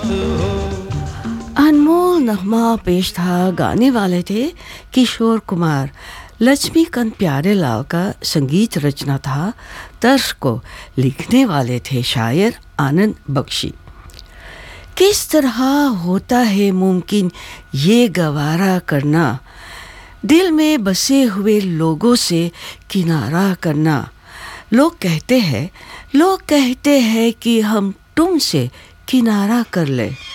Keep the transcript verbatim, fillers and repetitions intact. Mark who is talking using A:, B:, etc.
A: अनमोल नगमा पेश था। गाने वाले थे किशोर कुमार। लक्ष्मीकांत प्यारेलाल का संगीत रचना था। तर्ज को लिखने वाले थे शायर आनंद बख्शी। किस तरह होता है मुमकिन ये गवारा करना, दिल में बसे हुए लोगों से किनारा करना। लोग कहते हैं लोग कहते हैं कि हम तुमसे किनारा कर ले,